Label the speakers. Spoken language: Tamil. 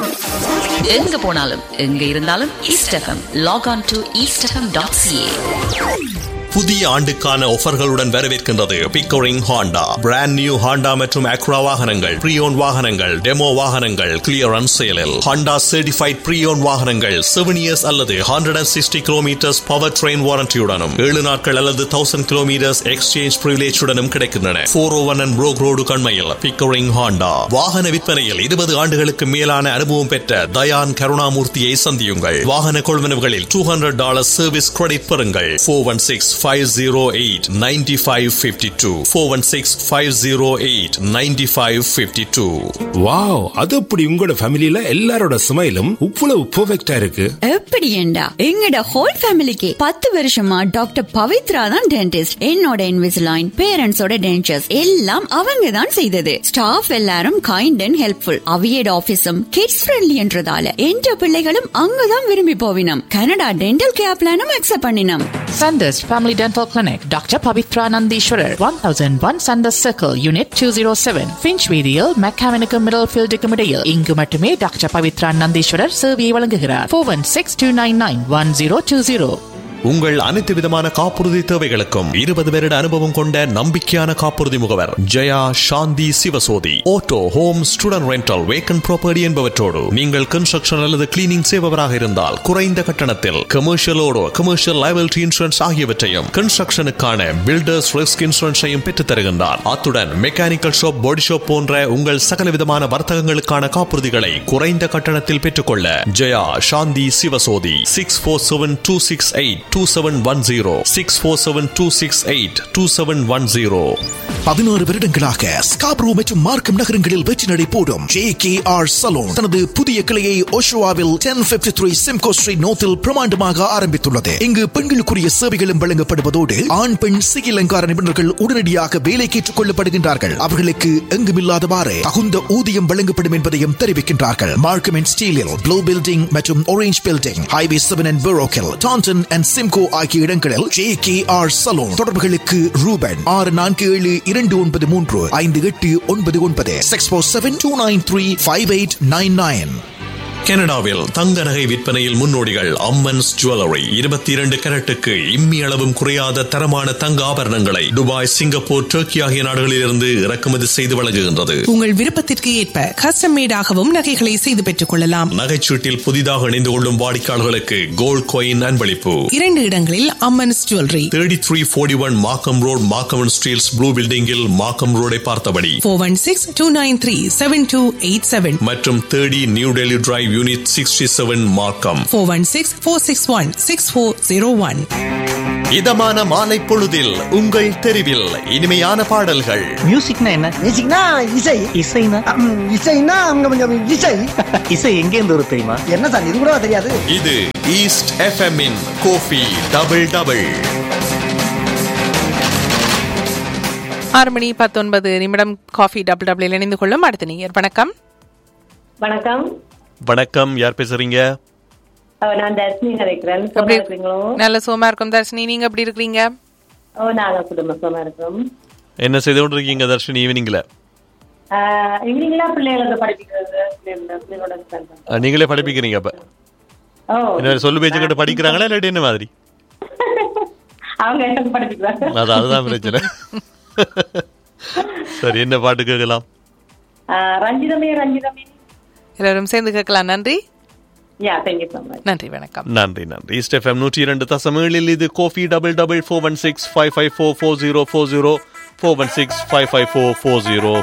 Speaker 1: எங்க போனாலும் எங்க இருந்தாலும் east FM. Lock on to eastfm.ca.
Speaker 2: புதிய ஆண்டுக்கான ஆஃபர்களுடன் வரவேற்கின்றது Pickering Honda. Brand new Honda மற்றும் அக்ரா வாகனங்கள், ப்ரீயோன் வாகனங்கள், டெமோ வாகனங்கள் கிளியரன்ஸ் சேலில். ஹாண்டா சர்டிஃபைட் ப்ரீயோன் வாகனங்கள் 7 years அல்லது 160 kilometers பவர் ட்ரெயின் வாரண்டியுடனும் 7 நாட்கள் அல்லது 1000 kilometers எக்ஸ்சேஞ்ச் பிரிவிலேஜுடனும் கிடைக்கின்றன. 401 and Brook Road கண்மையில் Pickering Honda. வாகன விற்பனையில் 20 ஆண்டுகளுக்கு மேலான அனுபவம் பெற்ற தயான் கருணாமூர்த்தியை சந்தியுங்கள். வாகன கொள்வனவுகளில் $200 சர்வீஸ் கிரெடிட் பெறுங்கள். 416-508-9552 416-508-9552.
Speaker 3: வாவ், அது அப்படி உங்களோட ஃபேமிலில எல்லாரோட ஸ்மைலும் இவ்வளவு பெர்ஃபெக்ட்டா இருக்கு.
Speaker 4: எப்படி ஏண்டா எங்கட ஹோல் ஃபேமிலிக்கு 10 வருஷமா டாக்டர் பவித்ரா தான் டென்டிஸ்ட். என்னோட இன்விசிலைன், பேரண்ட்ஸோட டென்டர்ஸ் எல்லாம் அவங்க தான் செய்தது. ஸ்டாஃப் எல்லாரும் kind and helpful. அவியட் ஆபீஸும் kids friendly என்றதால என்ற பிள்ளைகளும் அங்கதான் விரும்பி போவினம். கனடா டென்டல் கேர் பிளானும் அக்செப்ட் பண்ணினோம்.
Speaker 5: Sanders Family Dental Clinic, Dr. Pavitra Nandishwarar, 1001 Sanders Circle, Unit 207, Finchweedial, McCavinicum Middlefield Decumidale. இங்கு மட்டுமே டாக்டர் பவித்ரா நந்தீஸ்வரர் சேவையை வழங்குகிறார். 416-299-1020.
Speaker 2: உங்கள் அனைத்து விதமான காப்புறுதி தேவைகளுக்கும் 20 வருட அனுபவம் கொண்ட நம்பிக்கையான காப்புறுதி முகவர் ஜெயா சாந்தி Sivasothy. Auto, home, student rental, vacant property என்பவற்றோடு நீங்கள் கன்ஸ்ட்ரக்ஷன் அல்லது கிளீனிங் செய்பவராக இருந்தால் குறைந்த கட்டணத்தில் கமர்ஷியலோடு கமர்ஷியல் லைபிலிட்டி இன்சூரன்ஸ் ஆகியவற்றையும் கன்ஸ்ட்ரக்ஷனுக்கான பில்டர்ஸ் ரிஸ்க் இன்சூரன்ஸையும் பெற்றுத் தருகின்றார். அத்துடன் மெக்கானிக்கல் ஷாப், பாடி ஷாப் போன்ற உங்கள் சகல விதமான வர்த்தகங்களுக்கான காப்புறுதிகளை குறைந்த கட்டணத்தில் பெற்றுக்கொள்ள ஜெயா சாந்தி சிவசோதி. 647-268-2710 647-268-2710.
Speaker 6: 16 வருடங்களாக ஸ்காப்ரோ மற்றும் மார்க்கம் நகரங்களில் வெற்றி நடை போடும் JKR சலூன் தனது புதிய கிளையை ஓஷோவாவில் 1053 சிம்கோ ஸ்ட்ரீட் நோத்தில் பிரமாண்டமாக ஆரம்பித்துள்ளது. இங்கு பெண்களுக்குரிய சேவைகளும் வழங்கப்படுவதோடு ஆண் பெண் சிகை அலங்கார நிபுணர்கள் உடனடியாக வேலைக்கு ஏற்றுக் கொள்ளப்படுகின்றார்கள். அவர்களுக்கு எங்குமில்லாதவாறு தகுந்த ஊதியம் வழங்கப்படும் என்பதையும் தெரிவிக்கின்றார்கள். மார்க்கம் அண்ட் ஸ்டீலில் ப்ளூ பில்டிங் மற்றும் orange building, highway 7 and Burrokill, Tandon and Simcoe ஆகிய இடங்களில் JKR சலூன். தொடர்புகளுக்கு ரூபன் 647-293-5899 647-293-5899.
Speaker 2: கனடாவில் தங்க நகை விற்பனையில் முன்னோடிகள் அம்மன்ஸ் ஜுவல்லரி. 22 கரட்டுக்கு இம்மி அளவும் குறையாத தரமான தங்க ஆபரணங்களை துபாய், சிங்கப்பூர், டர்க்கி ஆகிய நாடுகளிலிருந்து இறக்குமதி செய்து வழங்குகின்றது.
Speaker 7: உங்கள் விருப்பத்திற்கு ஏற்ப கஸ்டம் மேடாகவும் நகைகளை செய்து பெற்றுக் கொள்ளலாம்.
Speaker 2: நகைச்சீட்டில் புதிதாக இணைந்து கொள்ளும் வாடிக்கையாளர்களுக்கு கோல்ட் காயின் அன்பளிப்பு.
Speaker 7: 2 இடங்களில் அம்மன்ஸ் ஜுவல்லரி.
Speaker 2: 3341 மார்க்கம் ரோட், மார்க்கம் ஸ்டீல்ஸ் ப்ளூ பில்டிங்கில் மார்க்கம் ரோடை பார்த்தபடி.
Speaker 7: 416-293-7287
Speaker 2: மற்றும் 30 நியூ டெல்லி டிரைவ், யூனிட் 67, மார்க்கம்.
Speaker 7: 416-461-6401.
Speaker 2: இதமான மாலை பொழுதில் உங்கள் தெருவில் இனிமையான பாடல்கள்.
Speaker 8: மியூசிக்னா என்ன?
Speaker 9: மியூசிக்னா இசை.
Speaker 8: இசைனா
Speaker 9: இசைனா இசை.
Speaker 8: இசை எங்க இருந்து வரும் தெரியுமா?
Speaker 9: என்ன சார் இது கூட தெரியாது?
Speaker 2: இது ஈஸ்ட் எஃப்எம் இன் Kofi double double.
Speaker 7: 6:19 coffee double double இணைந்து கொள்ளும் அடுத்த நீர். வணக்கம்.
Speaker 10: வணக்கம்.
Speaker 2: வணக்கம், யார் பேசுறீங்க?
Speaker 10: நான் தர்ஷினி நினைக்கிறேன்.
Speaker 7: நல்ல சோமா இருக்கும் தர்ஷினி, நீங்க எப்படி இருக்கீங்க?
Speaker 10: நாங்க குடும்ப சோமா இருக்கோம்.
Speaker 2: என்ன செய்து கொண்டு இருக்கீங்க தர்ஷினி ஈவினிங்ல?
Speaker 10: ஈவினிங்ல பிள்ளைகளை படிக்கிறது.
Speaker 2: நீங்களே படிப்பிக்கிறீங்க? அப்ப என்ன சொல்லு பேச்சு கிட்ட படிக்கிறாங்களா இல்லாட்டி என்ன மாதிரி?
Speaker 10: அவங்க எனக்கு படிக்கிறாங்க.
Speaker 2: அதுதான் பிரச்சனை. சரி, என்ன பாட்டு கேட்கலாம்?
Speaker 10: ரஞ்சிதமே ரஞ்சிதமே
Speaker 7: எல்லாரும் சேர்ந்து கேட்கலாம். நன்றி.
Speaker 10: நன்றி,
Speaker 7: வணக்கம்.
Speaker 2: நன்றி. ஈஸ்ட் எஃப்எம் 102.7 இது கோஃபி டபுள் டபுள். 416-554-4040 416-554-4040.